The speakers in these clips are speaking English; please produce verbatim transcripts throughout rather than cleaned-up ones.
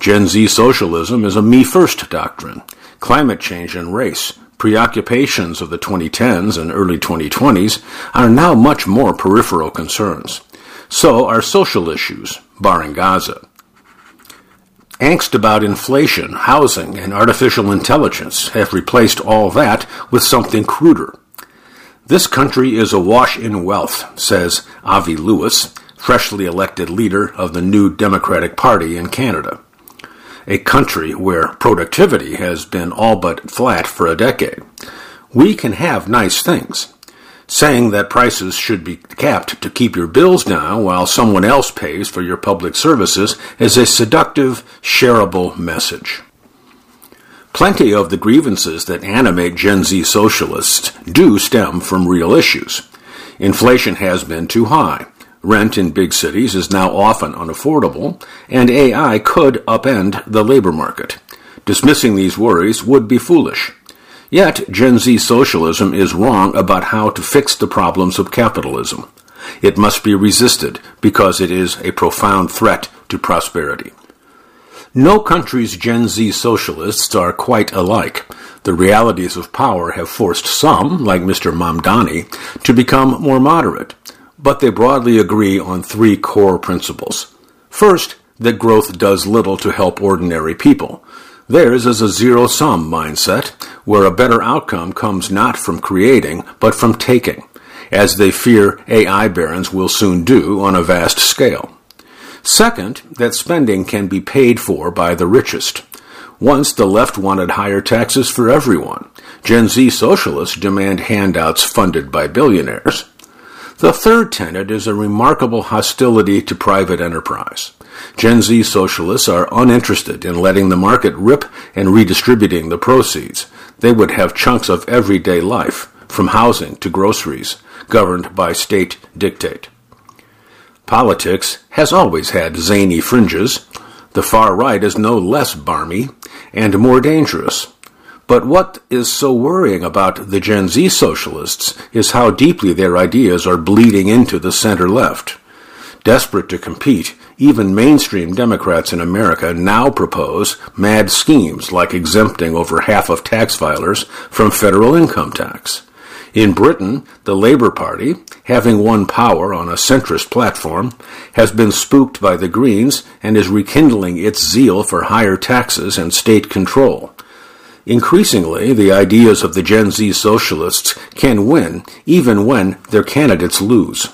Gen Z socialism is a me-first doctrine. Climate change and race, preoccupations of the twenty tens and early twenty twenties, are now much more peripheral concerns. So are social issues, barring Gaza. Angst about inflation, housing, and artificial intelligence have replaced all that with something cruder. This country is awash in wealth, says Avi Lewis, freshly elected leader of the New Democratic Party in Canada. A country where productivity has been all but flat for a decade. We can have nice things. Saying that prices should be capped to keep your bills down while someone else pays for your public services is a seductive, shareable message. Plenty of the grievances that animate Gen Z socialists do stem from real issues. Inflation has been too high. Rent in big cities is now often unaffordable, and A I could upend the labor market. Dismissing these worries would be foolish. Yet, Gen Z socialism is wrong about how to fix the problems of capitalism. It must be resisted because it is a profound threat to prosperity. No country's Gen Z socialists are quite alike. The realities of power have forced some, like Mister Mamdani, to become more moderate. But they broadly agree on three core principles. First, that growth does little to help ordinary people. Theirs is a zero-sum mindset, where a better outcome comes not from creating, but from taking, as they fear A I barons will soon do on a vast scale. Second, that spending can be paid for by the richest. Once the left wanted higher taxes for everyone. Gen Z socialists demand handouts funded by billionaires. The third tenet is a remarkable hostility to private enterprise. Gen Z socialists are uninterested in letting the market rip and redistributing the proceeds. They would have chunks of everyday life, from housing to groceries, governed by state dictate. Politics has always had zany fringes. The far right is no less barmy and more dangerous. But what is so worrying about the Gen Z socialists is how deeply their ideas are bleeding into the center-left. Desperate to compete, even mainstream Democrats in America now propose mad schemes like exempting over half of tax filers from federal income tax. In Britain, the Labour Party, having won power on a centrist platform, has been spooked by the Greens and is rekindling its zeal for higher taxes and state control. Increasingly, the ideas of the Gen Z socialists can win even when their candidates lose.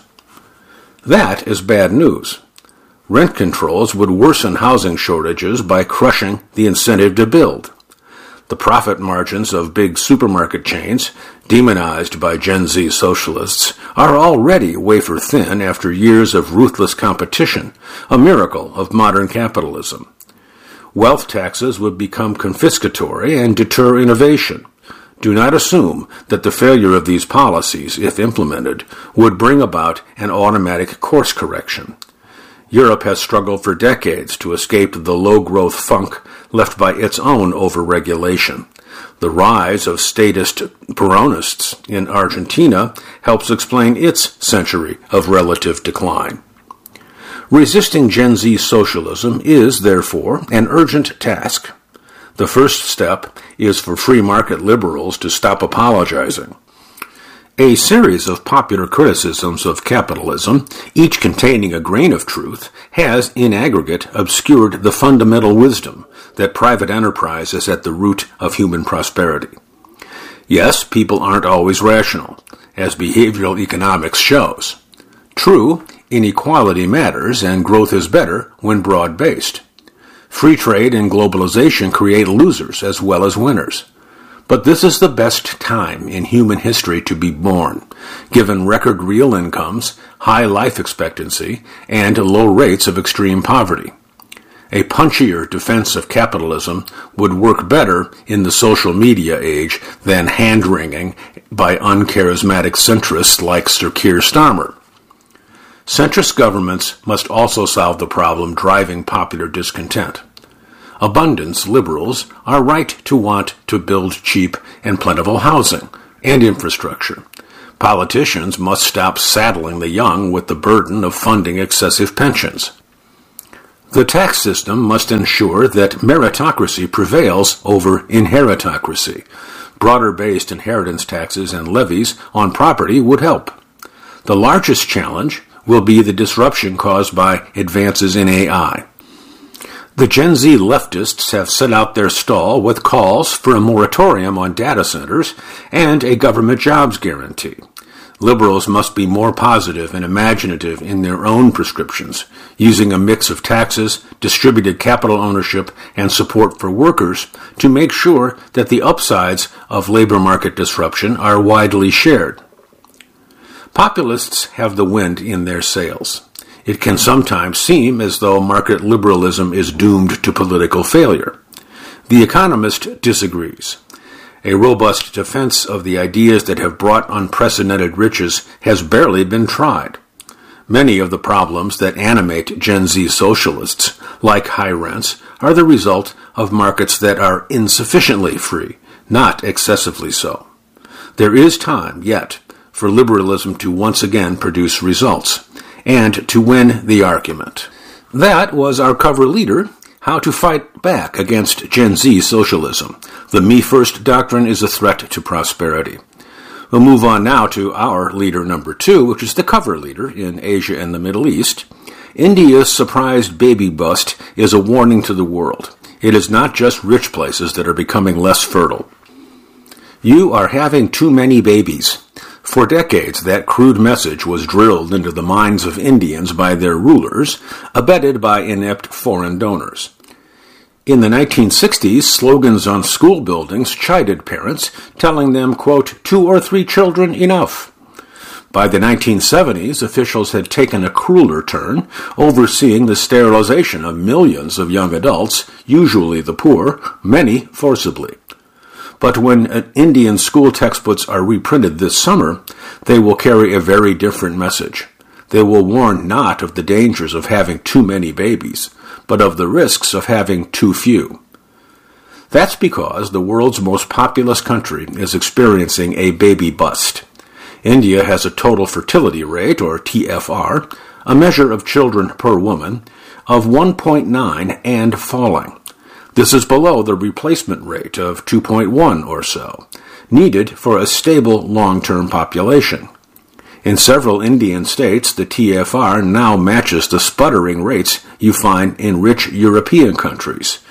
That is bad news. Rent controls would worsen housing shortages by crushing the incentive to build. The profit margins of big supermarket chains, demonized by Gen Z socialists, are already wafer thin after years of ruthless competition, a miracle of modern capitalism. Wealth taxes would become confiscatory and deter innovation. Do not assume that the failure of these policies, if implemented, would bring about an automatic course correction. Europe has struggled for decades to escape the low-growth funk left by its own overregulation. The rise of statist Peronists in Argentina helps explain its century of relative decline. Resisting Gen Z socialism is, therefore, an urgent task. The first step is for free market liberals to stop apologizing. A series of popular criticisms of capitalism, each containing a grain of truth, has, in aggregate, obscured the fundamental wisdom that private enterprise is at the root of human prosperity. Yes, people aren't always rational, as behavioral economics shows. True, inequality matters and growth is better when broad-based. Free trade and globalization create losers as well as winners. But this is the best time in human history to be born, given record real incomes, high life expectancy, and low rates of extreme poverty. A punchier defense of capitalism would work better in the social media age than hand-wringing by uncharismatic centrists like Sir Keir Starmer. Centrist governments must also solve the problem driving popular discontent. Abundance liberals are right to want to build cheap and plentiful housing and infrastructure. Politicians must stop saddling the young with the burden of funding excessive pensions. The tax system must ensure that meritocracy prevails over inheritocracy. Broader-based inheritance taxes and levies on property would help. The largest challenge will be the disruption caused by advances in A I. The Gen Z leftists have set out their stall with calls for a moratorium on data centers and a government jobs guarantee. Liberals must be more positive and imaginative in their own prescriptions, using a mix of taxes, distributed capital ownership, and support for workers to make sure that the upsides of labor market disruption are widely shared. Populists have the wind in their sails. It can sometimes seem as though market liberalism is doomed to political failure. The Economist disagrees. A robust defense of the ideas that have brought unprecedented riches has barely been tried. Many of the problems that animate Gen Z socialists, like high rents, are the result of markets that are insufficiently free, not excessively so. There is time yet for liberalism to once again produce results, and to win the argument. That was our cover leader, How to Fight Back Against Gen Z Socialism. The Me First Doctrine is a Threat to Prosperity. We'll move on now to our leader number two, which is the cover leader in Asia and the Middle East. India's surprised baby bust is a warning to the world. It is not just rich places that are becoming less fertile. You are having too many babies. For decades, that crude message was drilled into the minds of Indians by their rulers, abetted by inept foreign donors. In the nineteen sixties, slogans on school buildings chided parents, telling them, quote, two or three children enough. By the nineteen seventies, officials had taken a crueler turn, overseeing the sterilization of millions of young adults, usually the poor, many forcibly. But when Indian school textbooks are reprinted this summer, they will carry a very different message. They will warn not of the dangers of having too many babies, but of the risks of having too few. That's because the world's most populous country is experiencing a baby bust. India has a total fertility rate, or T F R, a measure of children per woman, of one point nine and falling. This is below the replacement rate of two point one or so, needed for a stable long-term population. In several Indian states, the T F R now matches the sputtering rates you find in rich European countries.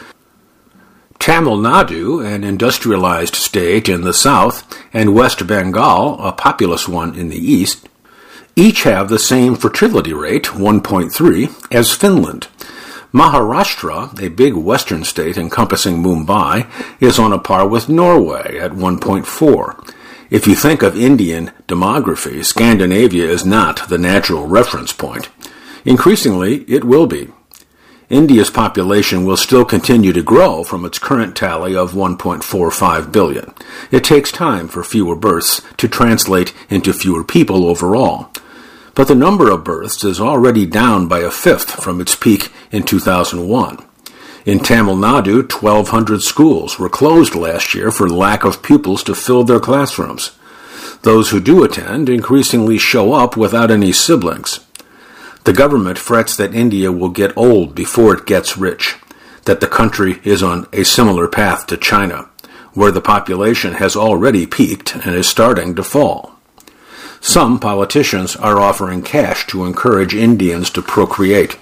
Tamil Nadu, an industrialized state in the south, and West Bengal, a populous one in the east, each have the same fertility rate, one point three, as Finland. Maharashtra, a big western state encompassing Mumbai, is on a par with Norway at one point four. If you think of Indian demography, Scandinavia is not the natural reference point. Increasingly, it will be. India's population will still continue to grow from its current tally of one point four five billion. It takes time for fewer births to translate into fewer people overall. But the number of births is already down by a fifth from its peak in two thousand one. In Tamil Nadu, twelve hundred schools were closed last year for lack of pupils to fill their classrooms. Those who do attend increasingly show up without any siblings. The government frets that India will get old before it gets rich, that the country is on a similar path to China, where the population has already peaked and is starting to fall. Some politicians are offering cash to encourage Indians to procreate.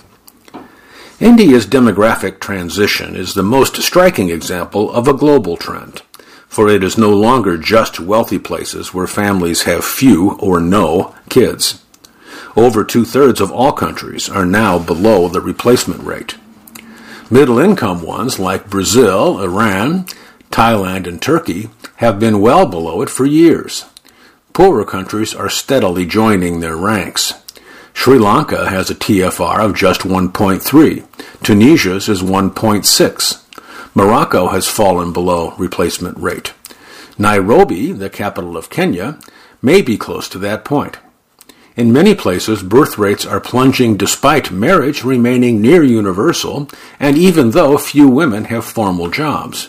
India's demographic transition is the most striking example of a global trend, for it is no longer just wealthy places where families have few or no kids. Over two-thirds of all countries are now below the replacement rate. Middle-income ones like Brazil, Iran, Thailand, and Turkey have been well below it for years. Poorer countries are steadily joining their ranks. Sri Lanka has a T F R of just one point three. Tunisia's is one point six. Morocco has fallen below replacement rate. Nairobi, the capital of Kenya, may be close to that point. In many places, birth rates are plunging despite marriage remaining near universal, and even though few women have formal jobs.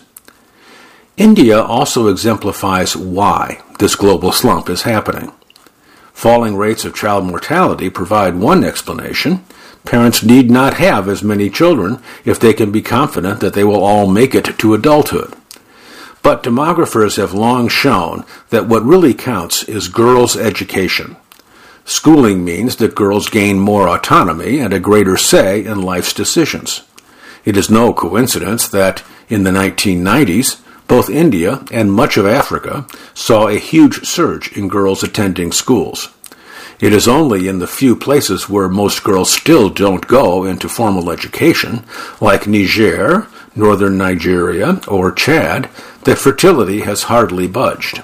India also exemplifies why this global slump is happening. Falling rates of child mortality provide one explanation, Parents need not have as many children if they can be confident that they will all make it to adulthood. But demographers have long shown that what really counts is girls' education. Schooling means that girls gain more autonomy and a greater say in life's decisions. It is no coincidence that in the nineteen nineties, both India and much of Africa saw a huge surge in girls attending schools. It is only in the few places where most girls still don't go into formal education, like Niger, northern Nigeria, or Chad, that fertility has hardly budged.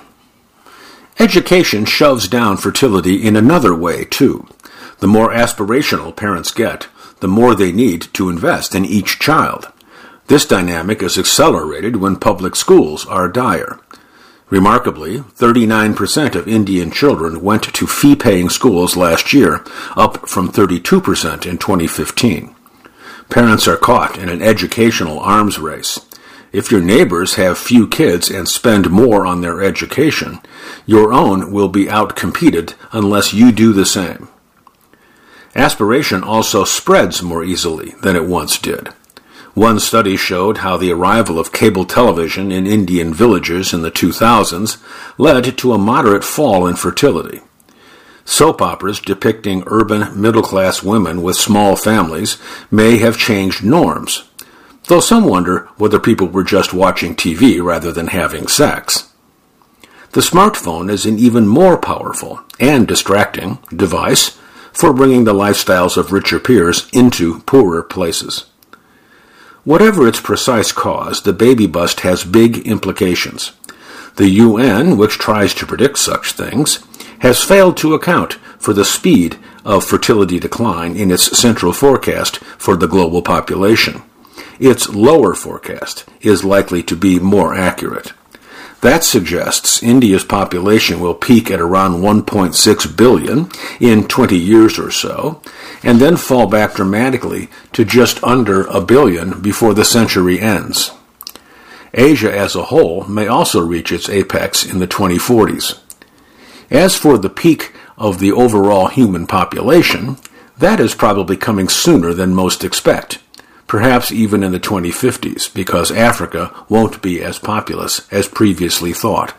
Education shoves down fertility in another way, too. The more aspirational parents get, the more they need to invest in each child. This dynamic is accelerated when public schools are dire. Remarkably, thirty-nine percent of Indian children went to fee-paying schools last year, up from thirty-two percent in twenty fifteen. Parents are caught in an educational arms race. If your neighbors have few kids and spend more on their education, your own will be outcompeted unless you do the same. Aspiration also spreads more easily than it once did. One study showed how the arrival of cable television in Indian villages in the two thousands led to a moderate fall in fertility. Soap operas depicting urban middle-class women with small families may have changed norms, though some wonder whether people were just watching T V rather than having sex. The smartphone is an even more powerful and distracting device for bringing the lifestyles of richer peers into poorer places. Whatever its precise cause, the baby bust has big implications. The U N, which tries to predict such things, has failed to account for the speed of fertility decline in its central forecast for the global population. Its lower forecast is likely to be more accurate. That suggests India's population will peak at around one point six billion in twenty years or so, and then fall back dramatically to just under a billion before the century ends. Asia as a whole may also reach its apex in the twenty forties. As for the peak of the overall human population, that is probably coming sooner than most expect, perhaps even in the twenty fifties, because Africa won't be as populous as previously thought.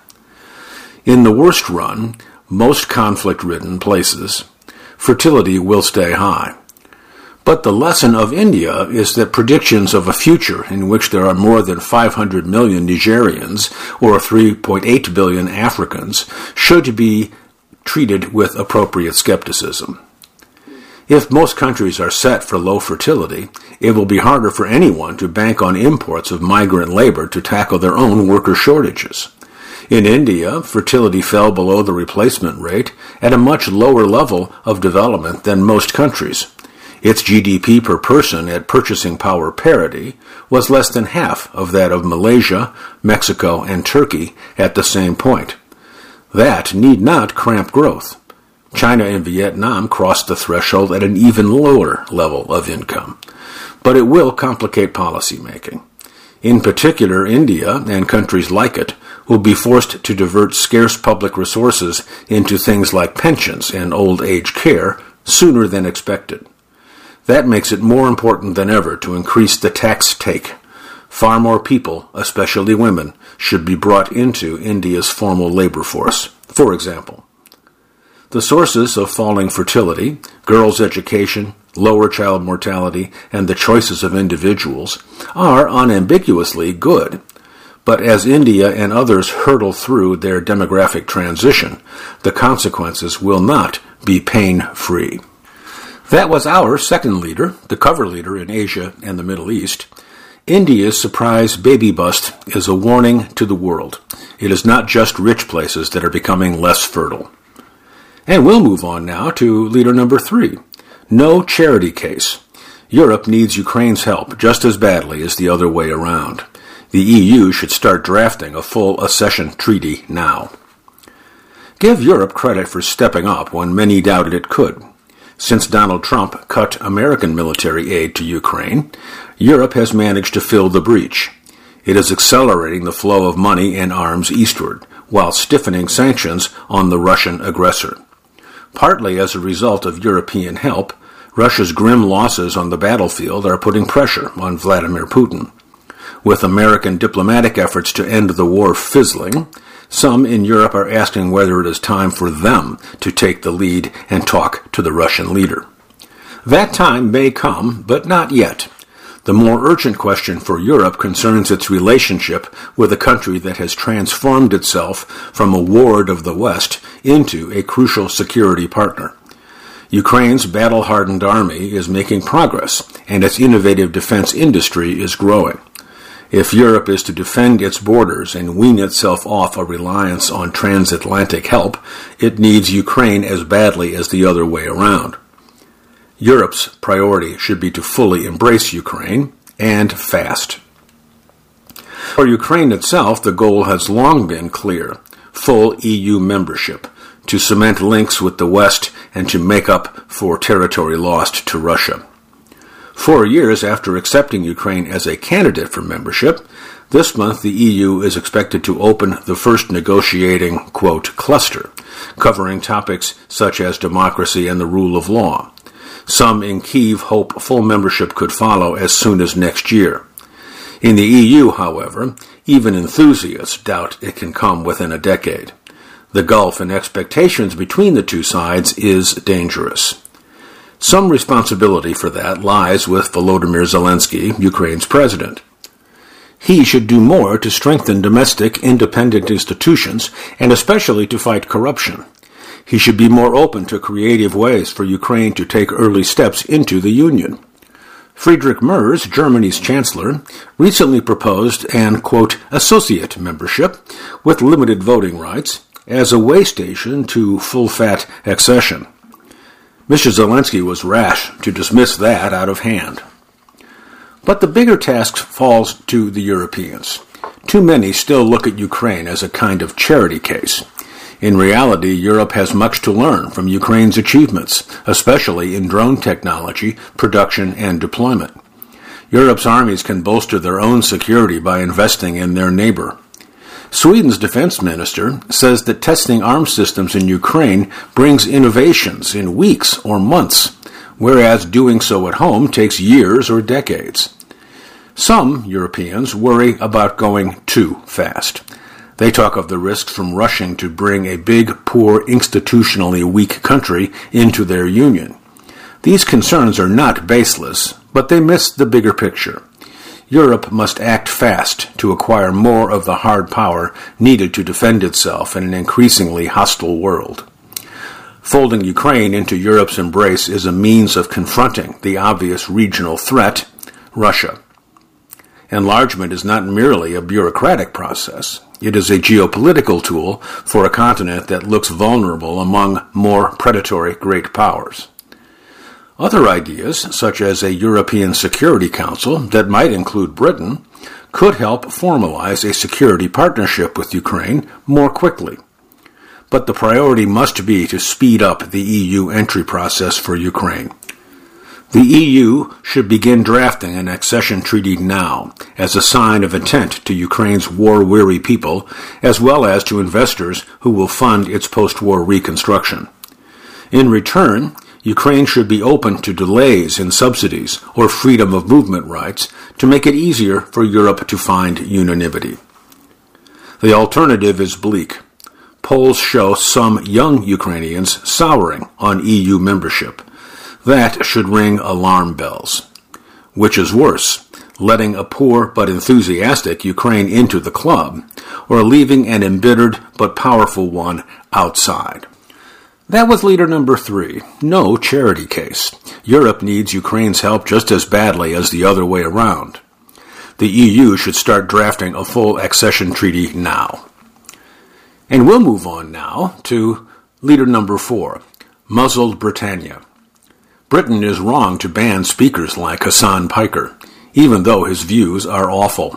In the worst run, most conflict-ridden places, fertility will stay high. But the lesson of India is that predictions of a future in which there are more than five hundred million Nigerians or three point eight billion Africans should be treated with appropriate skepticism. If most countries are set for low fertility, it will be harder for anyone to bank on imports of migrant labor to tackle their own worker shortages. In India, fertility fell below the replacement rate at a much lower level of development than most countries. Its G D P per person at purchasing power parity was less than half of that of Malaysia, Mexico, and Turkey at the same point. That need not cramp growth. China and Vietnam crossed the threshold at an even lower level of income. But it will complicate policymaking. In particular, India and countries like it will be forced to divert scarce public resources into things like pensions and old age care sooner than expected. That makes it more important than ever to increase the tax take. Far more people, especially women, should be brought into India's formal labor force. For example, the sources of falling fertility, girls' education, lower child mortality, and the choices of individuals are unambiguously good. But as India and others hurtle through their demographic transition, the consequences will not be pain-free. That was our second leader, the cover leader in Asia and the Middle East. India's surprise baby bust is a warning to the world. It is not just rich places that are becoming less fertile. And we'll move on now to leader number three. No charity case. Europe needs Ukraine's help just as badly as the other way around. The E U should start drafting a full accession treaty now. Give Europe credit for stepping up when many doubted it could. Since Donald Trump cut American military aid to Ukraine, Europe has managed to fill the breach. It is accelerating the flow of money and arms eastward, while stiffening sanctions on the Russian aggressor. Partly as a result of European help, Russia's grim losses on the battlefield are putting pressure on Vladimir Putin. With American diplomatic efforts to end the war fizzling, some in Europe are asking whether it is time for them to take the lead and talk to the Russian leader. That time may come, but not yet. The more urgent question for Europe concerns its relationship with a country that has transformed itself from a ward of the West into a crucial security partner. Ukraine's battle-hardened army is making progress, and its innovative defense industry is growing. If Europe is to defend its borders and wean itself off a reliance on transatlantic help, it needs Ukraine as badly as the other way around. Europe's priority should be to fully embrace Ukraine, and fast. For Ukraine itself, the goal has long been clear: full E U membership, to cement links with the West and to make up for territory lost to Russia. Four years after accepting Ukraine as a candidate for membership, this month the E U is expected to open the first negotiating, quote, cluster, covering topics such as democracy and the rule of law. Some in Kyiv hope full membership could follow as soon as next year. In the E U, however, even enthusiasts doubt it can come within a decade. The gulf in expectations between the two sides is dangerous. Some responsibility for that lies with Volodymyr Zelensky, Ukraine's president. He should do more to strengthen domestic independent institutions and especially to fight corruption. He should be more open to creative ways for Ukraine to take early steps into the Union. Friedrich Merz, Germany's chancellor, recently proposed an, quote, associate membership with limited voting rights as a way station to full-fat accession. Mister Zelensky was rash to dismiss that out of hand. But the bigger task falls to the Europeans. Too many still look at Ukraine as a kind of charity case. In reality, Europe has much to learn from Ukraine's achievements, especially in drone technology, production, and deployment. Europe's armies can bolster their own security by investing in their neighbor. Sweden's defense minister says that testing arms systems in Ukraine brings innovations in weeks or months, whereas doing so at home takes years or decades. Some Europeans worry about going too fast. They talk of the risks from rushing to bring a big, poor, institutionally weak country into their union. These concerns are not baseless, but they miss the bigger picture. Europe must act fast to acquire more of the hard power needed to defend itself in an increasingly hostile world. Folding Ukraine into Europe's embrace is a means of confronting the obvious regional threat, Russia. Enlargement is not merely a bureaucratic process. It is a geopolitical tool for a continent that looks vulnerable among more predatory great powers. Other ideas, such as a European Security Council that might include Britain, could help formalize a security partnership with Ukraine more quickly. But the priority must be to speed up the E U entry process for Ukraine. The E U should begin drafting an accession treaty now as a sign of intent to Ukraine's war-weary people, as well as to investors who will fund its post-war reconstruction. In return, Ukraine should be open to delays in subsidies or freedom of movement rights to make it easier for Europe to find unanimity. The alternative is bleak. Polls show some young Ukrainians souring on E U membership. That should ring alarm bells. Which is worse, letting a poor but enthusiastic Ukraine into the club, or leaving an embittered but powerful one outside? That was leader number three. No charity case. Europe needs Ukraine's help just as badly as the other way around. The E U should start drafting a full accession treaty now. And we'll move on now to leader number four, muzzled Britannia. Britain is wrong to ban speakers like Hassan Piker, even though his views are awful.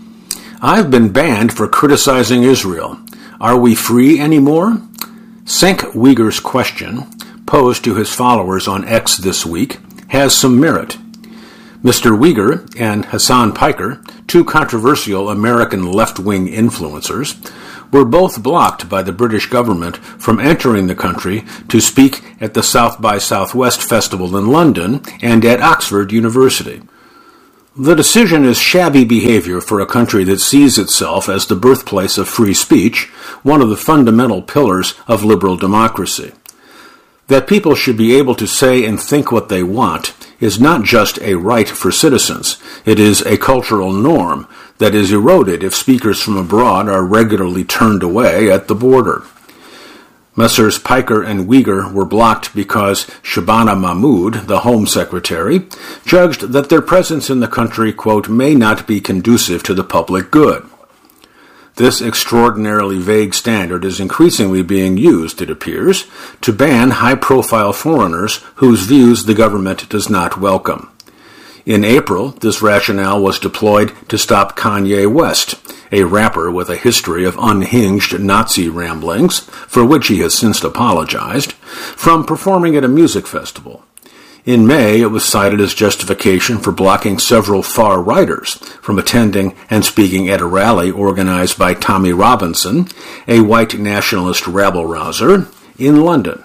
I've been banned for criticizing Israel. Are we free anymore? Cenk Uyghur's question, posed to his followers on X this week, has some merit. Mister Uyghur and Hassan Piker, two controversial American left-wing influencers, were both blocked by the British government from entering the country to speak at the South by Southwest Festival in London and at Oxford University. The decision is shabby behavior for a country that sees itself as the birthplace of free speech, one of the fundamental pillars of liberal democracy. That people should be able to say and think what they want is not just a right for citizens, it is a cultural norm that is eroded if speakers from abroad are regularly turned away at the border. Messrs. Piker and Uyghur were blocked because Shabana Mahmood, the Home Secretary, judged that their presence in the country, quote, may not be conducive to the public good. This extraordinarily vague standard is increasingly being used, it appears, to ban high-profile foreigners whose views the government does not welcome. In April, this rationale was deployed to stop Kanye West, a rapper with a history of unhinged Nazi ramblings, for which he has since apologized, from performing at a music festival. In May, it was cited as justification for blocking several far-righters from attending and speaking at a rally organized by Tommy Robinson, a white nationalist rabble-rouser, in London.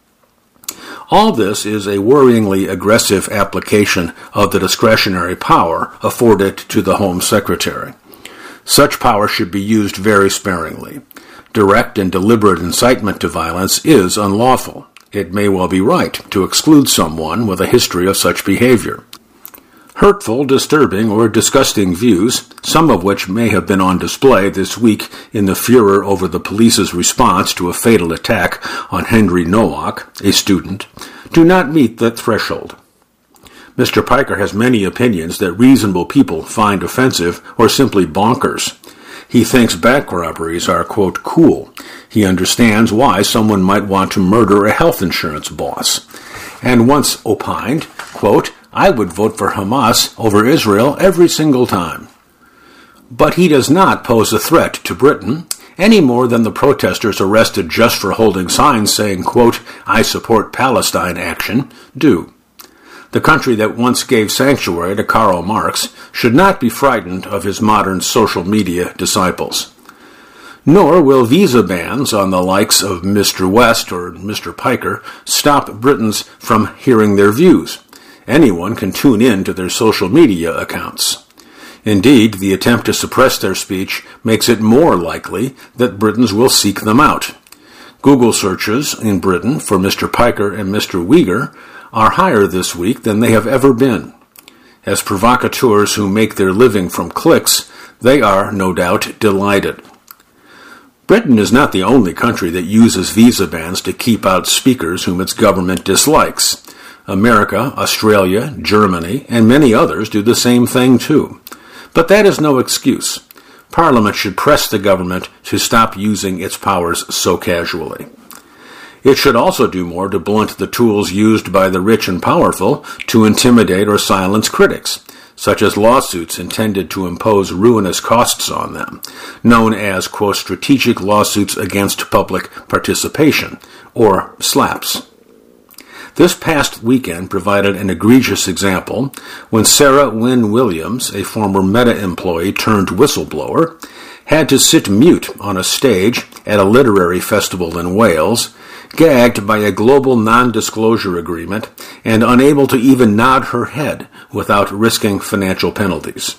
All this is a worryingly aggressive application of the discretionary power afforded to the Home Secretary. Such power should be used very sparingly. Direct and deliberate incitement to violence is unlawful. It may well be right to exclude someone with a history of such behavior. Hurtful, disturbing, or disgusting views, some of which may have been on display this week in the furor over the police's response to a fatal attack on Henry Nowak, a student, do not meet that threshold. Mister Piker has many opinions that reasonable people find offensive or simply bonkers. He thinks bank robberies are, quote, cool. He understands why someone might want to murder a health insurance boss, and once opined, quote, I would vote for Hamas over Israel every single time. But he does not pose a threat to Britain, any more than the protesters arrested just for holding signs saying, quote, I support Palestine action, do. The country that once gave sanctuary to Karl Marx should not be frightened of his modern social media disciples. Nor will visa bans on the likes of Mister West or Mister Piker stop Britons from hearing their views. Anyone can tune in to their social media accounts. Indeed, the attempt to suppress their speech makes it more likely that Britons will seek them out. Google searches in Britain for Mister Piker and Mister Uyghur are higher this week than they have ever been. As provocateurs who make their living from clicks, they are, no doubt, delighted. Britain is not the only country that uses visa bans to keep out speakers whom its government dislikes. America, Australia, Germany, and many others do the same thing too. But that is no excuse. Parliament should press the government to stop using its powers so casually. It should also do more to blunt the tools used by the rich and powerful to intimidate or silence critics, such as lawsuits intended to impose ruinous costs on them, known as, quote, strategic lawsuits against public participation, or SLAPPs. This past weekend provided an egregious example when Sarah Wynne Williams, a former Meta employee turned whistleblower, had to sit mute on a stage at a literary festival in Wales, gagged by a global non-disclosure agreement and unable to even nod her head without risking financial penalties.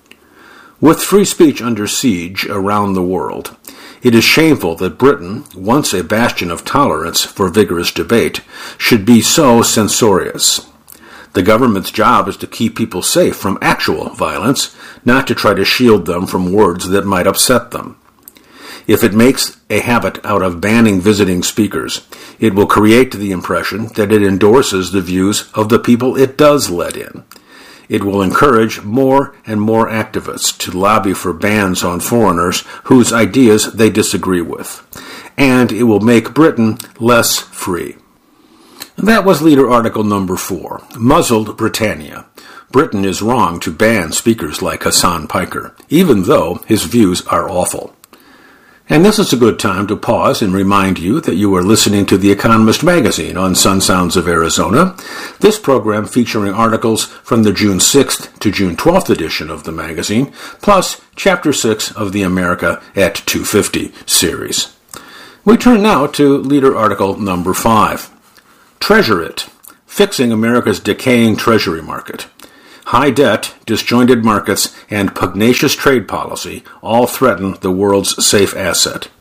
With free speech under siege around the world, it is shameful that Britain, once a bastion of tolerance for vigorous debate, should be so censorious. The government's job is to keep people safe from actual violence, not to try to shield them from words that might upset them. If it makes a habit out of banning visiting speakers, it will create the impression that it endorses the views of the people it does let in. It will encourage more and more activists to lobby for bans on foreigners whose ideas they disagree with. And it will make Britain less free. That was leader article number four, Muzzled Britannia. Britain is wrong to ban speakers like Hasan Piker, even though his views are awful. And this is a good time to pause and remind you that you are listening to The Economist magazine on Sun Sounds of Arizona. This program featuring articles from the June sixth to June twelfth edition of the magazine, plus Chapter six of the America at two fifty series. We turn now to leader article number five. Treasure It, Fixing America's Decaying Treasury Market. High debt, disjointed markets, and pugnacious trade policy all threaten the world's safe asset.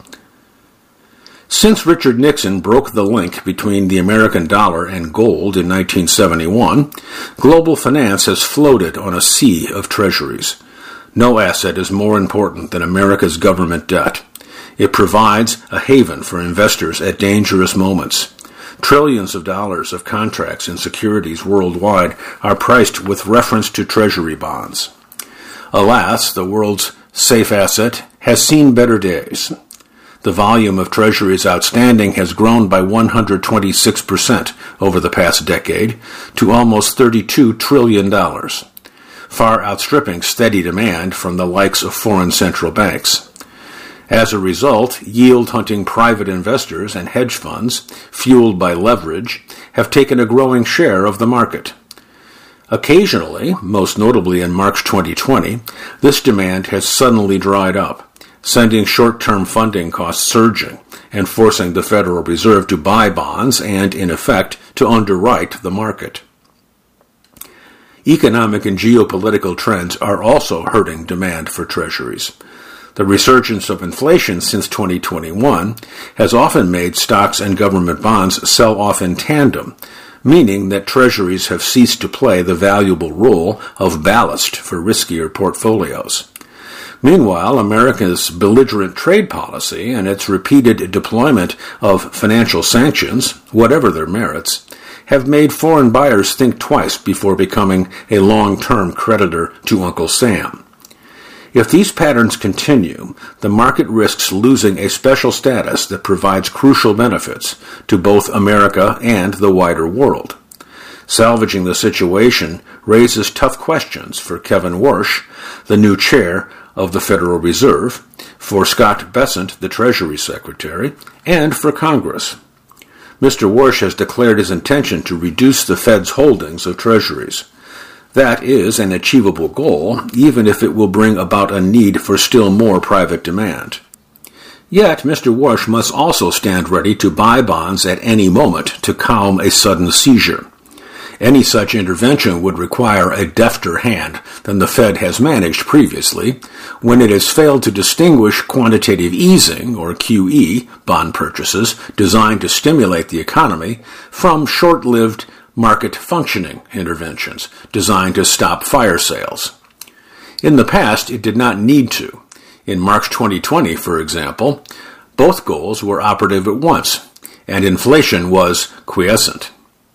Since Richard Nixon broke the link between the American dollar and gold in nineteen seventy-one, global finance has floated on a sea of treasuries. No asset is more important than America's government debt. It provides a haven for investors at dangerous moments. Trillions of dollars of contracts and securities worldwide are priced with reference to treasury bonds. Alas, the world's safe asset has seen better days. The volume of treasuries outstanding has grown by one hundred twenty-six percent over the past decade to almost thirty-two trillion dollars, far outstripping steady demand from the likes of foreign central banks. As a result, yield-hunting private investors and hedge funds, fueled by leverage, have taken a growing share of the market. Occasionally, most notably in March twenty twenty, this demand has suddenly dried up, sending short-term funding costs surging and forcing the Federal Reserve to buy bonds and, in effect, to underwrite the market. Economic and geopolitical trends are also hurting demand for treasuries. The resurgence of inflation since twenty twenty-one has often made stocks and government bonds sell off in tandem, meaning that treasuries have ceased to play the valuable role of ballast for riskier portfolios. Meanwhile, America's belligerent trade policy and its repeated deployment of financial sanctions, whatever their merits, have made foreign buyers think twice before becoming a long-term creditor to Uncle Sam. If these patterns continue, the market risks losing a special status that provides crucial benefits to both America and the wider world. Salvaging the situation raises tough questions for Kevin Warsh, the new chair of the Federal Reserve, for Scott Bessent, the Treasury Secretary, and for Congress. Mister Warsh has declared his intention to reduce the Fed's holdings of treasuries. That is an achievable goal, even if it will bring about a need for still more private demand. Yet, Mister Warsh must also stand ready to buy bonds at any moment to calm a sudden seizure. Any such intervention would require a defter hand than the Fed has managed previously, when it has failed to distinguish quantitative easing, or Q E, bond purchases designed to stimulate the economy from short-lived market functioning interventions designed to stop fire sales. In the past, it did not need to. In March twenty twenty, for example, both goals were operative at once, and inflation was quiescent.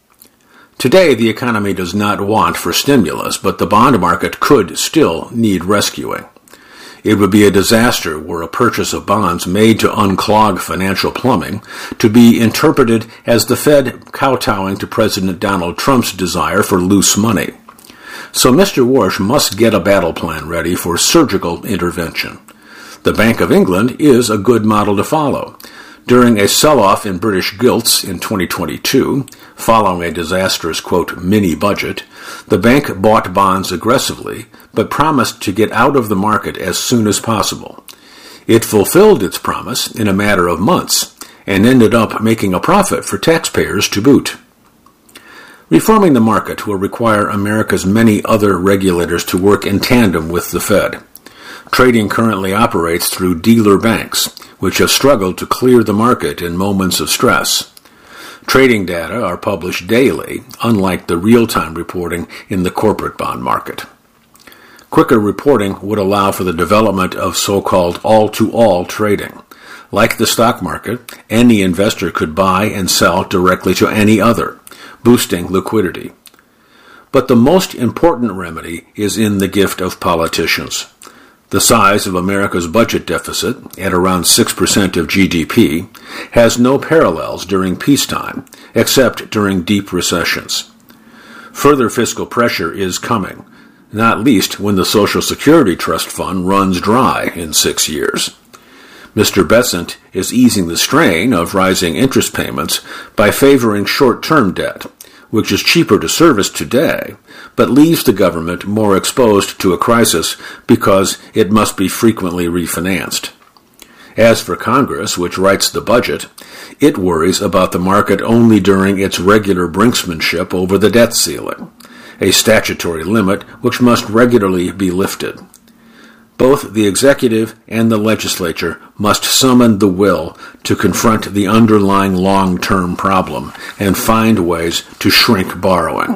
Today, the economy does not want for stimulus, but the bond market could still need rescuing. It would be a disaster were a purchase of bonds made to unclog financial plumbing to be interpreted as the Fed kowtowing to President Donald Trump's desire for loose money. So Mister Warsh must get a battle plan ready for surgical intervention. The Bank of England is a good model to follow. During a sell-off in British gilts in twenty twenty-two, following a disastrous, quote, mini-budget, the bank bought bonds aggressively, but promised to get out of the market as soon as possible. It fulfilled its promise in a matter of months, and ended up making a profit for taxpayers to boot. Reforming the market will require America's many other regulators to work in tandem with the Fed. Trading currently operates through dealer banks, which have struggled to clear the market in moments of stress. Trading data are published daily, unlike the real-time reporting in the corporate bond market. Quicker reporting would allow for the development of so-called all-to-all trading. Like the stock market, any investor could buy and sell directly to any other, boosting liquidity. But the most important remedy is in the gift of politicians. The size of America's budget deficit, at around six percent of G D P, has no parallels during peacetime, except during deep recessions. Further fiscal pressure is coming, not least when the Social Security Trust Fund runs dry in six years. Mister Bessent is easing the strain of rising interest payments by favoring short-term debt, which is cheaper to service today, but leaves the government more exposed to a crisis because it must be frequently refinanced. As for Congress, which writes the budget, it worries about the market only during its regular brinksmanship over the debt ceiling, a statutory limit which must regularly be lifted. Both the executive and the legislature must summon the will to confront the underlying long-term problem and find ways to shrink borrowing.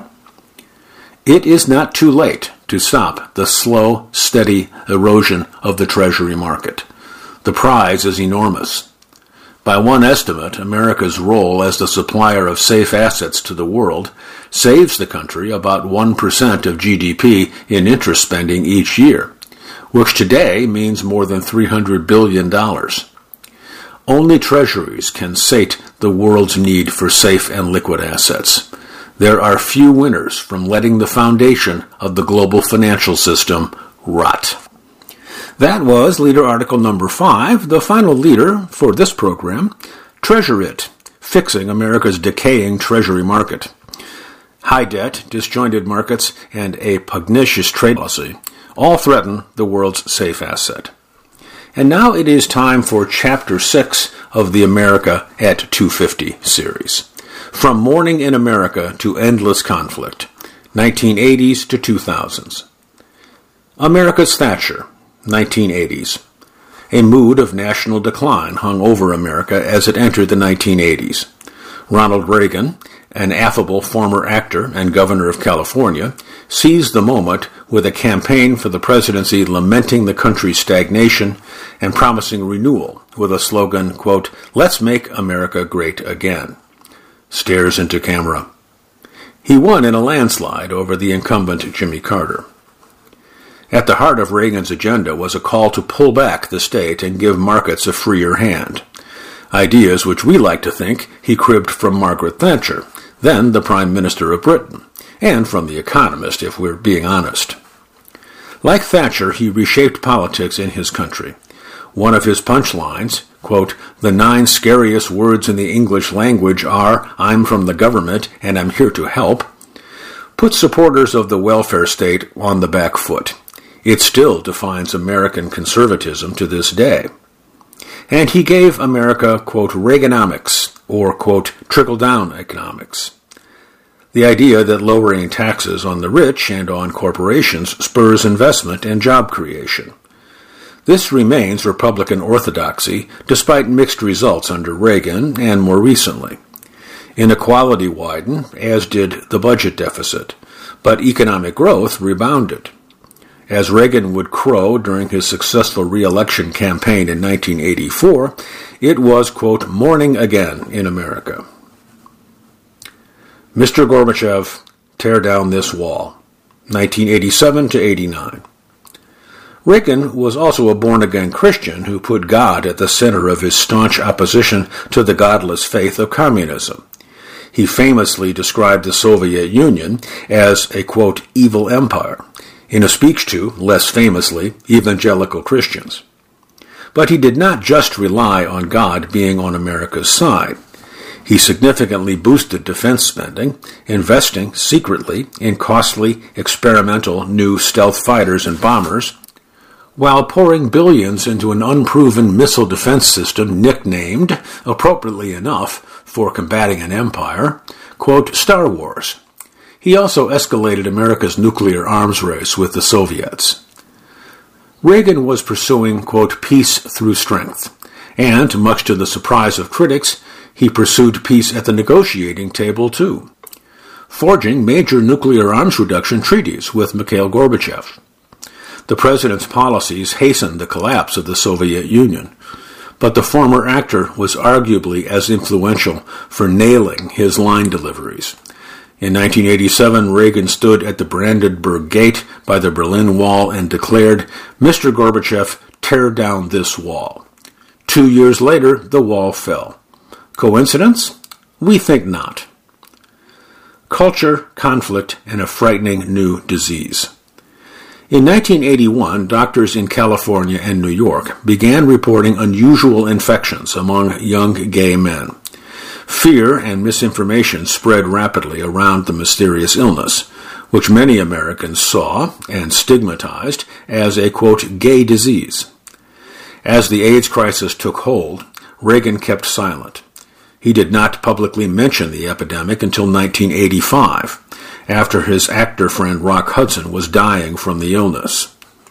It is not too late to stop the slow, steady erosion of the Treasury market. The prize is enormous. By one estimate, America's role as the supplier of safe assets to the world saves the country about one percent of G D P in interest spending each year, which today means more than three hundred billion dollars. Only treasuries can sate the world's need for safe and liquid assets. There are few winners from letting the foundation of the global financial system rot. That was Leader Article Number five, the final leader for this program, Treasure It, Fixing America's Decaying Treasury Market. High debt, disjointed markets, and a pugnacious trade policy all threaten the world's safe asset. And now it is time for Chapter six of the America at two fifty series. From Morning in America to Endless Conflict, nineteen eighties to two thousands. America's Thatcher, nineteen eighties. A mood of national decline hung over America as it entered the nineteen eighties. Ronald Reagan, an affable former actor and governor of California, seized the moment with a campaign for the presidency lamenting the country's stagnation and promising renewal with a slogan, quote, "Let's make America great again." Stares into camera. He won in a landslide over the incumbent Jimmy Carter. At the heart of Reagan's agenda was a call to pull back the state and give markets a freer hand. Ideas which we like to think he cribbed from Margaret Thatcher, then the Prime Minister of Britain, and from The Economist, if we're being honest. Like Thatcher, he reshaped politics in his country. One of his punchlines, quote, "The nine scariest words in the English language are, 'I'm from the government and I'm here to help,' put supporters of the welfare state on the back foot. It still defines American conservatism to this day. And he gave America, quote, Reaganomics, or, quote, trickle-down economics. The idea that lowering taxes on the rich and on corporations spurs investment and job creation. This remains Republican orthodoxy, despite mixed results under Reagan and more recently. Inequality widened, as did the budget deficit, but economic growth rebounded. As Reagan would crow during his successful re-election campaign in nineteen eighty-four, it was, quote, morning again in America. Mister Gorbachev, tear down this wall, nineteen eighty-seven to eighty-nine. Reagan was also a born-again Christian who put God at the center of his staunch opposition to the godless faith of communism. He famously described the Soviet Union as a, quote, evil empire, in a speech to, less famously, evangelical Christians. But he did not just rely on God being on America's side. He significantly boosted defense spending, investing secretly in costly, experimental new stealth fighters and bombers, while pouring billions into an unproven missile defense system nicknamed, appropriately enough, for combating an empire, quote, Star Wars. He also escalated America's nuclear arms race with the Soviets. Reagan was pursuing, quote, peace through strength, and, much to the surprise of critics, he pursued peace at the negotiating table, too, forging major nuclear arms reduction treaties with Mikhail Gorbachev. The president's policies hastened the collapse of the Soviet Union, but the former actor was arguably as influential for nailing his line deliveries. In nineteen eighty-seven, Reagan stood at the Brandenburg Gate by the Berlin Wall and declared, Mister Gorbachev, tear down this wall. Two years later, the wall fell. Coincidence? We think not. Culture, conflict, and a frightening new disease. In nineteen eighty-one, doctors in California and New York began reporting unusual infections among young gay men. Fear and misinformation spread rapidly around the mysterious illness, which many Americans saw and stigmatized as a, quote, gay disease. As the AIDS crisis took hold, Reagan kept silent. He did not publicly mention the epidemic until nineteen eighty-five, after his actor friend Rock Hudson was dying from the illness.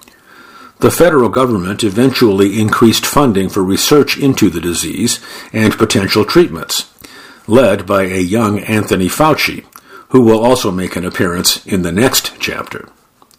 The federal government eventually increased funding for research into the disease and potential treatments, led by a young Anthony Fauci, who will also make an appearance in the next chapter.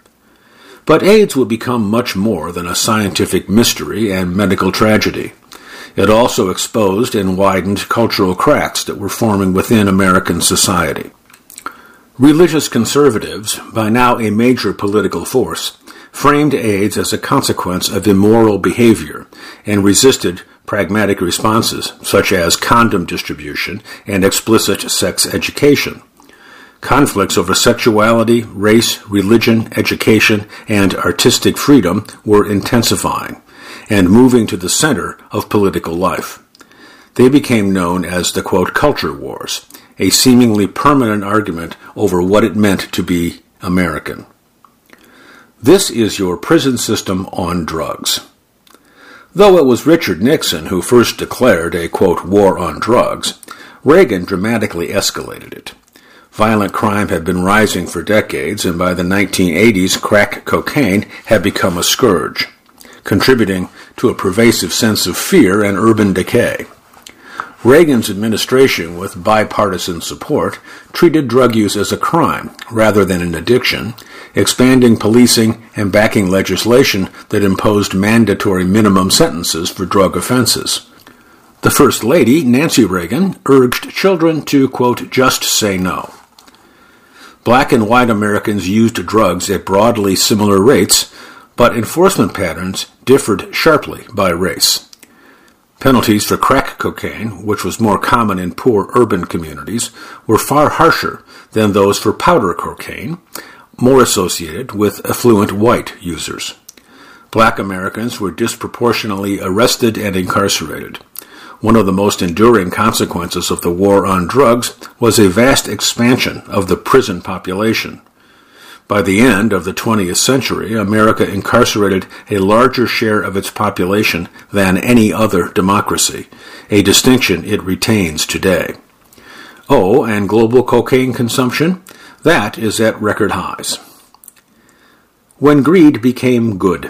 But AIDS would become much more than a scientific mystery and medical tragedy. It also exposed and widened cultural cracks that were forming within American society. Religious conservatives, by now a major political force, framed AIDS as a consequence of immoral behavior and resisted pragmatic responses such as condom distribution and explicit sex education. Conflicts over sexuality, race, religion, education, and artistic freedom were intensifying and moving to the center of political life. They became known as the, quote, culture wars, a seemingly permanent argument over what it meant to be American. This is your prison system on drugs. Though it was Richard Nixon who first declared a, quote, war on drugs, Reagan dramatically escalated it. Violent crime had been rising for decades, and by the nineteen eighties, crack cocaine had become a scourge, contributing to a pervasive sense of fear and urban decay. Reagan's administration, with bipartisan support, treated drug use as a crime rather than an addiction, expanding policing and backing legislation that imposed mandatory minimum sentences for drug offenses. The First Lady, Nancy Reagan, urged children to, quote, just say no. Black and white Americans used drugs at broadly similar rates, but enforcement patterns differed sharply by race. Penalties for crack cocaine, which was more common in poor urban communities, were far harsher than those for powder cocaine, more associated with affluent white users. Black Americans were disproportionately arrested and incarcerated. One of the most enduring consequences of the war on drugs was a vast expansion of the prison population. By the end of the twentieth century, America incarcerated a larger share of its population than any other democracy, a distinction it retains today. Oh, and global cocaine consumption? That is at record highs. When greed became good.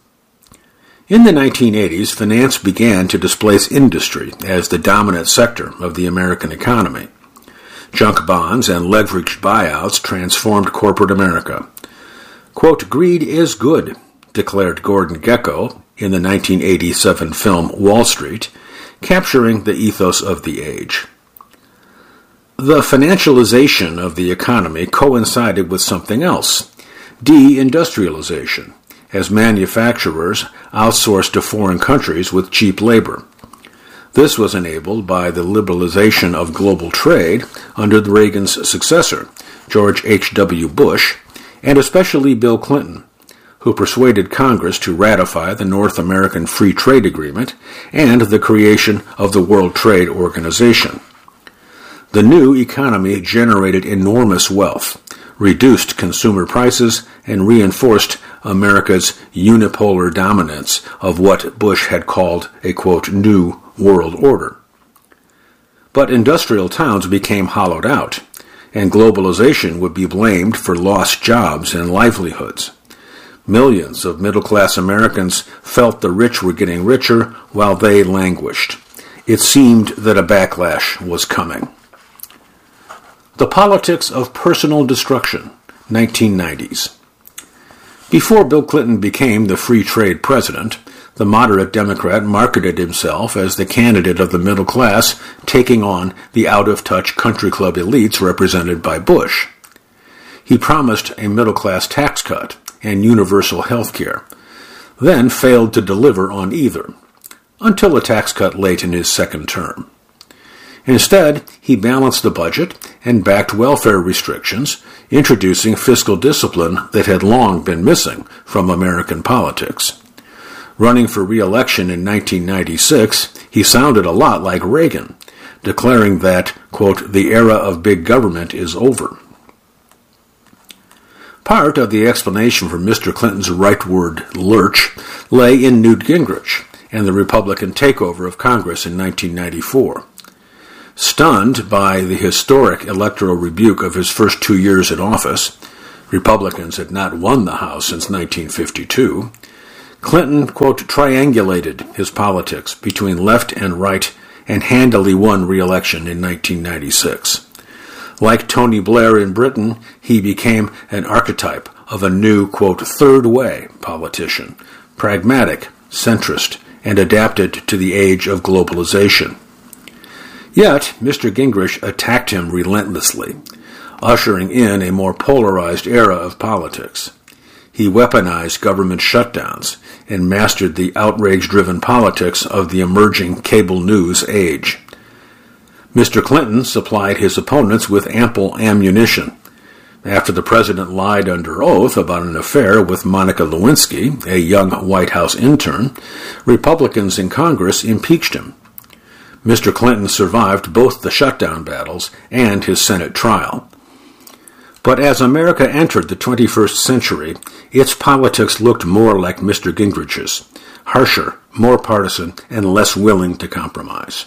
In the nineteen eighties, finance began to displace industry as the dominant sector of the American economy. Junk bonds and leveraged buyouts transformed corporate America. Quote, greed is good, declared Gordon Gekko in the nineteen eighty-seven film Wall Street, capturing the ethos of the age. The financialization of the economy coincided with something else, deindustrialization, as manufacturers outsourced to foreign countries with cheap labor. This was enabled by the liberalization of global trade under Reagan's successor, George H W Bush, and especially Bill Clinton, who persuaded Congress to ratify the North American Free Trade Agreement and the creation of the World Trade Organization. The new economy generated enormous wealth, reduced consumer prices, and reinforced America's unipolar dominance of what Bush had called a, quote, new world order. But industrial towns became hollowed out, and globalization would be blamed for lost jobs and livelihoods. Millions of middle-class Americans felt the rich were getting richer while they languished. It seemed that a backlash was coming. The Politics of Personal Destruction, nineteen nineties. Before Bill Clinton became the free trade president, the moderate Democrat marketed himself as the candidate of the middle class, taking on the out-of-touch country club elites represented by Bush. He promised a middle-class tax cut and universal health care, then failed to deliver on either, until a tax cut late in his second term. Instead, he balanced the budget and backed welfare restrictions, introducing fiscal discipline that had long been missing from American politics. Running for re-election in nineteen ninety-six, he sounded a lot like Reagan, declaring that, quote, the era of big government is over. Part of the explanation for Mister Clinton's rightward lurch lay in Newt Gingrich and the Republican takeover of Congress in nineteen ninety-four. Stunned by the historic electoral rebuke of his first two years in office, Republicans had not won the House since nineteen fifty-two, Clinton, quote, triangulated his politics between left and right and handily won re-election in nineteen ninety-six. Like Tony Blair in Britain, he became an archetype of a new, quote, third way politician, pragmatic, centrist, and adapted to the age of globalization. Yet, Mister Gingrich attacked him relentlessly, ushering in a more polarized era of politics. He weaponized government shutdowns and mastered the outrage-driven politics of the emerging cable news age. Mister Clinton supplied his opponents with ample ammunition. After the president lied under oath about an affair with Monica Lewinsky, a young White House intern, Republicans in Congress impeached him. Mister Clinton survived both the shutdown battles and his Senate trial. But as America entered the twenty-first century, its politics looked more like Mister Gingrich's, harsher, more partisan, and less willing to compromise.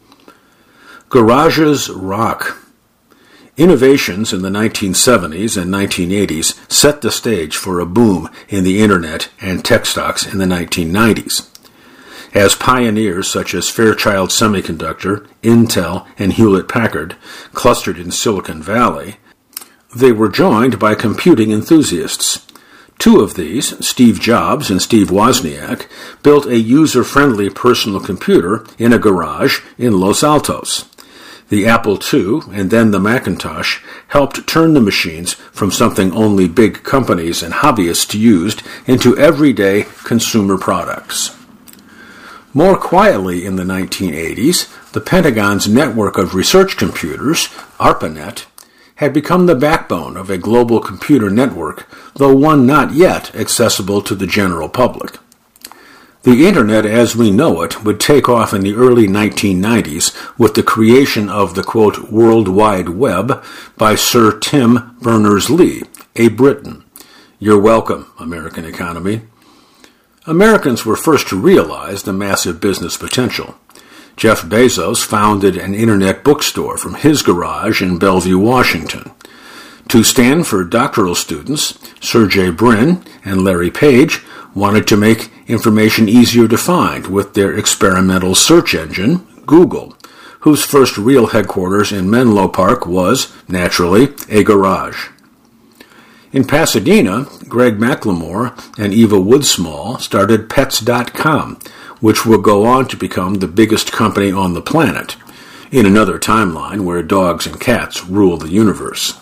Garages rock. Innovations in the nineteen seventies and nineteen eighties set the stage for a boom in the Internet and tech stocks in the nineteen nineties. As pioneers such as Fairchild Semiconductor, Intel, and Hewlett-Packard clustered in Silicon Valley, they were joined by computing enthusiasts. Two of these, Steve Jobs and Steve Wozniak, built a user-friendly personal computer in a garage in Los Altos. The Apple two and then the Macintosh helped turn the machines from something only big companies and hobbyists used into everyday consumer products. More quietly in the nineteen eighties, the Pentagon's network of research computers, ARPANET, had become the backbone of a global computer network, though one not yet accessible to the general public. The Internet as we know it would take off in the early nineteen nineties with the creation of the, quote, World Wide Web by Sir Tim Berners-Lee, a Briton. You're welcome, American economy. Americans were first to realize the massive business potential. Jeff Bezos founded an Internet bookstore from his garage in Bellevue, Washington. Two Stanford doctoral students, Sergey Brin and Larry Page, wanted to make information easier to find with their experimental search engine, Google, whose first real headquarters in Menlo Park was, naturally, a garage. In Pasadena, Greg McLemore and Eva Woodsmall started Pets dot com, which will go on to become the biggest company on the planet, in another timeline where dogs and cats rule the universe.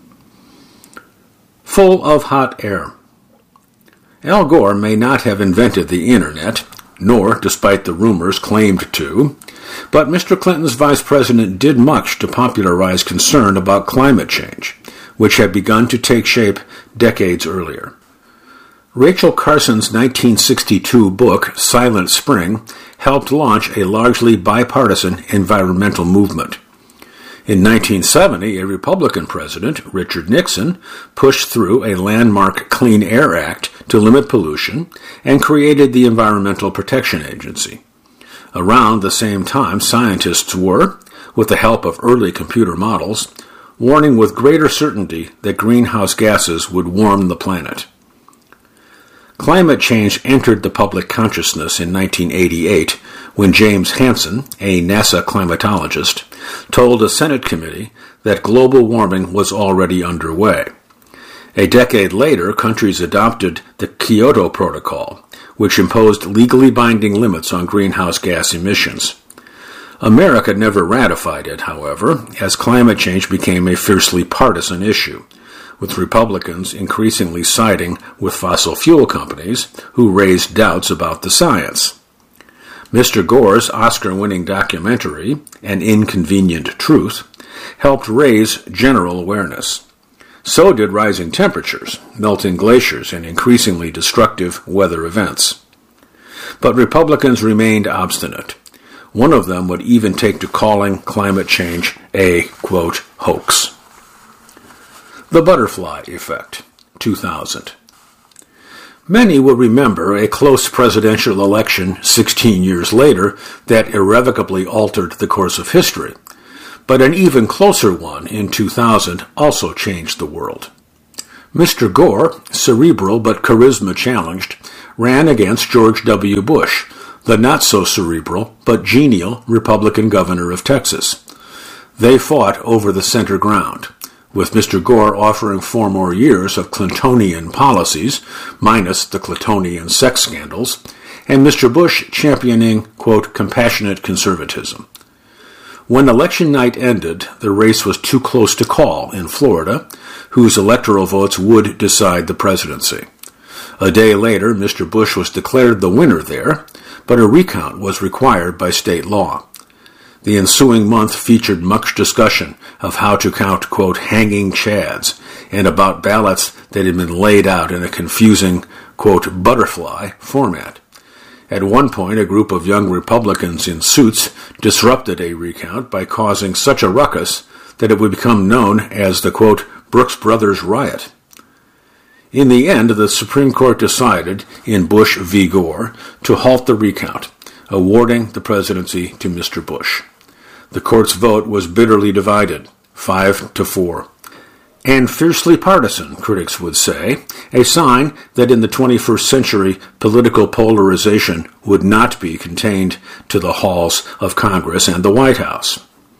Full of hot air. Al Gore may not have invented the Internet, nor, despite the rumors, claimed to, but Mister Clinton's vice president did much to popularize concern about climate change, which had begun to take shape decades earlier. Rachel Carson's nineteen sixty-two book, Silent Spring, helped launch a largely bipartisan environmental movement. In nineteen seventy, a Republican president, Richard Nixon, pushed through a landmark Clean Air Act to limit pollution and created the Environmental Protection Agency. Around the same time, scientists were, with the help of early computer models, warning with greater certainty that greenhouse gases would warm the planet. Climate change entered the public consciousness in nineteen eighty-eight when James Hansen, a NASA climatologist, told a Senate committee that global warming was already underway. A decade later, countries adopted the Kyoto Protocol, which imposed legally binding limits on greenhouse gas emissions. America never ratified it, however, as climate change became a fiercely partisan issue, with Republicans increasingly siding with fossil fuel companies who raised doubts about the science. Mister Gore's Oscar-winning documentary, An Inconvenient Truth, helped raise general awareness. So did rising temperatures, melting glaciers, and increasingly destructive weather events. But Republicans remained obstinate. One of them would even take to calling climate change a, quote, hoax. The Butterfly Effect, two thousand. Many will remember a close presidential election sixteen years later that irrevocably altered the course of history. But an even closer one in two thousand also changed the world. Mister Gore, cerebral but charisma-challenged, ran against George W. Bush, the not-so-cerebral but genial Republican governor of Texas. They fought over the center ground, with Mister Gore offering four more years of Clintonian policies, minus the Clintonian sex scandals, and Mister Bush championing, quote, compassionate conservatism. When election night ended, the race was too close to call in Florida, whose electoral votes would decide the presidency. A day later, Mister Bush was declared the winner there, but a recount was required by state law. The ensuing month featured much discussion of how to count, quote, hanging chads, and about ballots that had been laid out in a confusing, quote, butterfly format. At one point, a group of young Republicans in suits disrupted a recount by causing such a ruckus that it would become known as the, quote, Brooks Brothers riot. In the end, the Supreme Court decided, in Bush v. Gore, to halt the recount, awarding the presidency to Mister Bush. The court's vote was bitterly divided, five to four. And fiercely partisan, critics would say, a sign that in the twenty-first century political polarization would not be contained to the halls of Congress and the White House.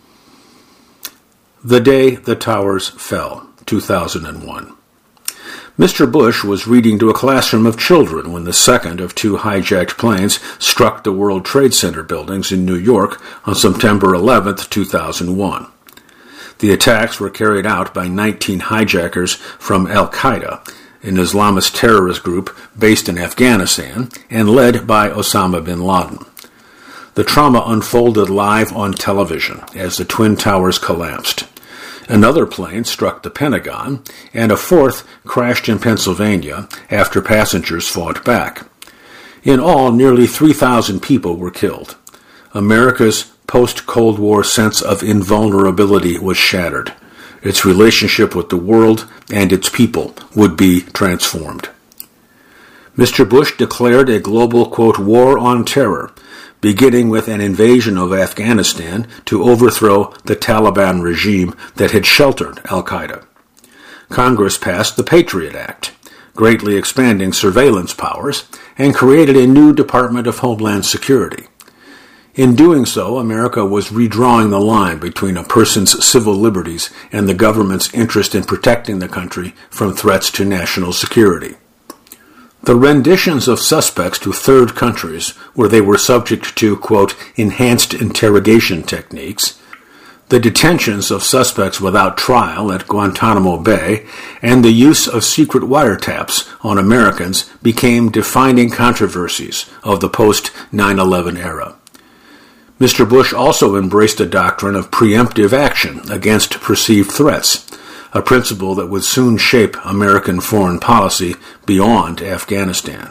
The Day the Towers Fell, two thousand one. Mister Bush was reading to a classroom of children when the second of two hijacked planes struck the World Trade Center buildings in New York on September eleventh, two thousand one. The attacks were carried out by nineteen hijackers from Al-Qaeda, an Islamist terrorist group based in Afghanistan and led by Osama bin Laden. The trauma unfolded live on television as the Twin Towers collapsed. Another plane struck the Pentagon, and a fourth crashed in Pennsylvania after passengers fought back. In all, nearly three thousand people were killed. America's post-Cold War sense of invulnerability was shattered. Its relationship with the world and its people would be transformed. Mister Bush declared a global, quote, war on terror, beginning with an invasion of Afghanistan to overthrow the Taliban regime that had sheltered Al-Qaeda. Congress passed the Patriot Act, greatly expanding surveillance powers, and created a new Department of Homeland Security. In doing so, America was redrawing the line between a person's civil liberties and the government's interest in protecting the country from threats to national security. The renditions of suspects to third countries, where they were subject to, quote, enhanced interrogation techniques, the detentions of suspects without trial at Guantanamo Bay, and the use of secret wiretaps on Americans became defining controversies of the post nine eleven era. Mister Bush also embraced the doctrine of preemptive action against perceived threats, a principle that would soon shape American foreign policy beyond Afghanistan.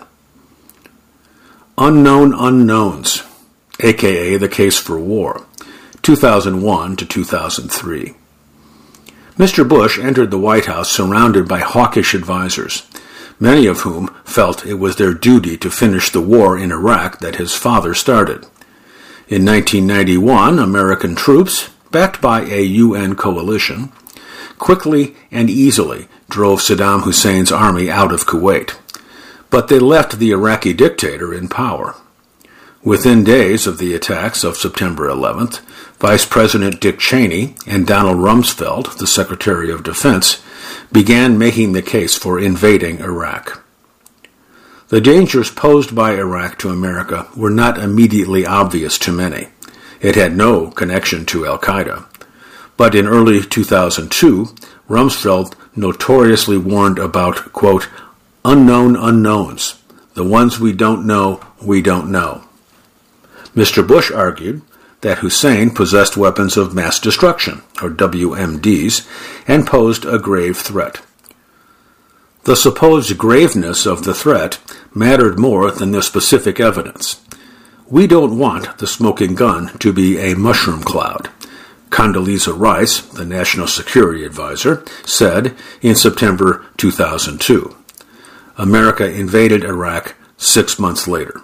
Unknown Unknowns, aka The Case for War, two thousand one to two thousand three. Mister Bush entered the White House surrounded by hawkish advisors, many of whom felt it was their duty to finish the war in Iraq that his father started. In nineteen ninety-one, American troops, backed by a U N coalition, quickly and easily drove Saddam Hussein's army out of Kuwait, but they left the Iraqi dictator in power. Within days of the attacks of September eleventh, Vice President Dick Cheney and Donald Rumsfeld, the Secretary of Defense, began making the case for invading Iraq. The dangers posed by Iraq to America were not immediately obvious to many. It had no connection to Al-Qaeda. But in early two thousand two, Rumsfeld notoriously warned about, quote, unknown unknowns, the ones we don't know, we don't know. Mister Bush argued that Hussein possessed weapons of mass destruction, or W M Ds, and posed a grave threat. The supposed graveness of the threat mattered more than the specific evidence. We don't want the smoking gun to be a mushroom cloud, Condoleezza Rice, the National Security Advisor, said in September two thousand two. America invaded Iraq six months later.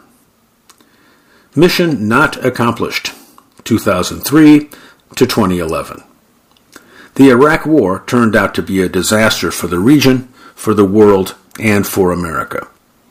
Mission not accomplished, two thousand three to twenty eleven. The Iraq War turned out to be a disaster for the region, for the world, and for America.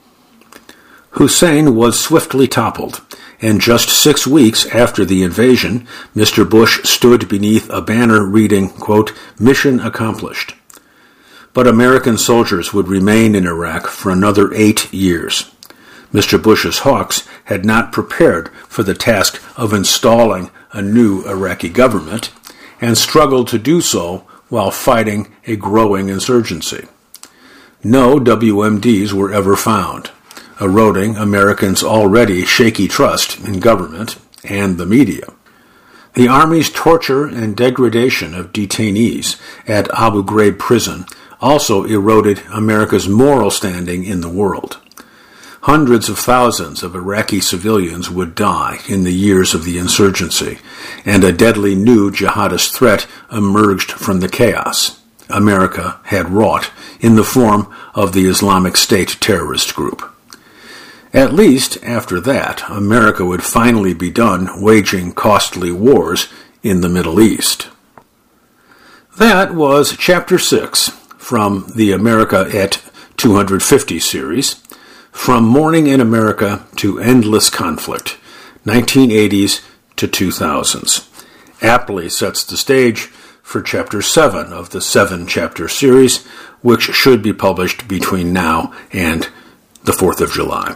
Hussein was swiftly toppled, and just six weeks after the invasion, Mister Bush stood beneath a banner reading, quote, "Mission accomplished." But American soldiers would remain in Iraq for another eight years. Mister Bush's hawks had not prepared for the task of installing a new Iraqi government, and struggled to do so while fighting a growing insurgency. No W M Ds were ever found, eroding Americans' already shaky trust in government and the media. The Army's torture and degradation of detainees at Abu Ghraib prison also eroded America's moral standing in the world. Hundreds of thousands of Iraqi civilians would die in the years of the insurgency, and a deadly new jihadist threat emerged from the chaos America had wrought in the form of the Islamic State terrorist group. At least after that, America would finally be done waging costly wars in the Middle East. That was Chapter six from the America at two hundred fifty series, From Morning in America to Endless Conflict, nineteen eighties to two thousands. Aptly sets the stage for Chapter seven of the seven-chapter series, which should be published between now and the fourth of July.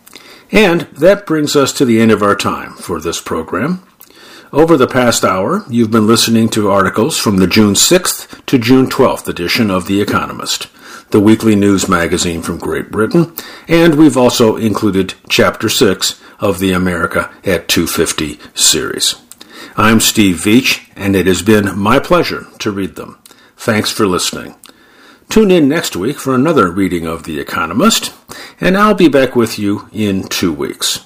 And that brings us to the end of our time for this program. Over the past hour, you've been listening to articles from the June sixth to June twelfth edition of The Economist, the weekly news magazine from Great Britain, and we've also included Chapter six of the America at two fifty series. I'm Steve Veach, and it has been my pleasure to read them. Thanks for listening. Tune in next week for another reading of The Economist, and I'll be back with you in two weeks.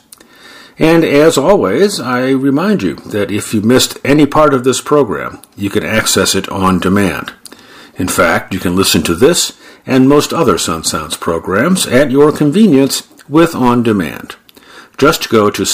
And as always, I remind you that if you missed any part of this program, you can access it on demand. In fact, you can listen to this and most other Sun Sounds programs at your convenience with On Demand. Just go to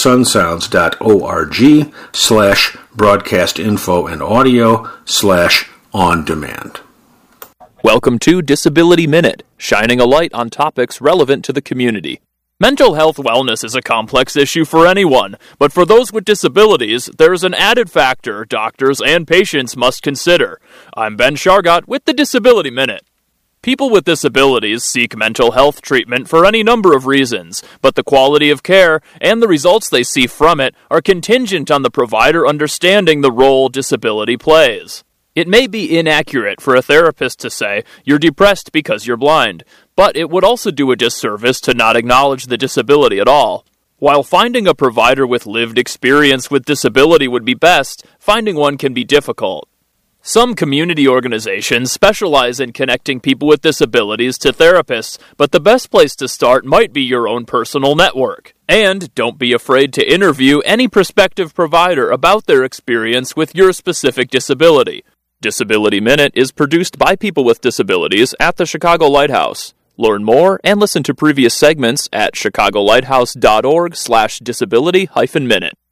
sunsounds.org slash broadcast info and audio slash on demand. Welcome to Disability Minute, shining a light on topics relevant to the community. Mental health wellness is a complex issue for anyone, but for those with disabilities, there is an added factor doctors and patients must consider. I'm Ben Shargott with the Disability Minute. People with disabilities seek mental health treatment for any number of reasons, but the quality of care and the results they see from it are contingent on the provider understanding the role disability plays. It may be inaccurate for a therapist to say, "You're depressed because you're blind," but it would also do a disservice to not acknowledge the disability at all. While finding a provider with lived experience with disability would be best, finding one can be difficult. Some community organizations specialize in connecting people with disabilities to therapists, but the best place to start might be your own personal network. And don't be afraid to interview any prospective provider about their experience with your specific disability. Disability Minute is produced by people with disabilities at the Chicago Lighthouse. Learn more and listen to previous segments at chicagolighthouse.org slash disability hyphen minute.